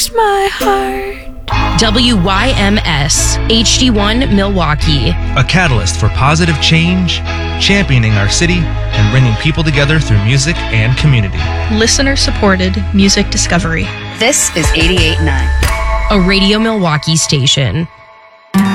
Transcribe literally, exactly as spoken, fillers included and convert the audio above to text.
My heart. W Y M S, H D one Milwaukee. A catalyst for positive change, championing our city, and bringing people together through music and community. Listener-supported music discovery. This is eighty-eight point nine. A Radio Milwaukee station.